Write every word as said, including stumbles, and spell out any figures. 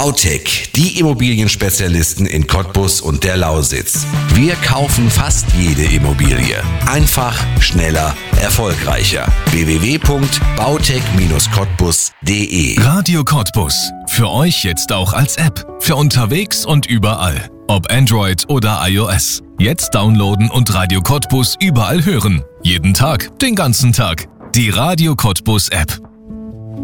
Bautech, die Immobilienspezialisten in Cottbus und der Lausitz. Wir kaufen fast jede Immobilie. Einfach, schneller, erfolgreicher. w w w punkt bautech Bindestrich cottbus punkt de Radio Cottbus. Für euch jetzt auch als App. Für unterwegs und überall. Ob Android oder iOS. Jetzt downloaden und Radio Cottbus überall hören. Jeden Tag, den ganzen Tag. Die Radio Cottbus App.